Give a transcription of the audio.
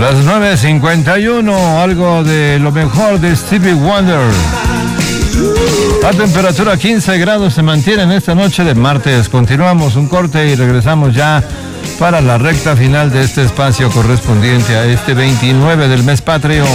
Las 9:51, algo de lo mejor de Stevie Wonder. La temperatura 15 grados se mantiene en esta noche de martes. Continuamos un corte y regresamos ya para la recta final de este espacio correspondiente a este 29 del mes patrio.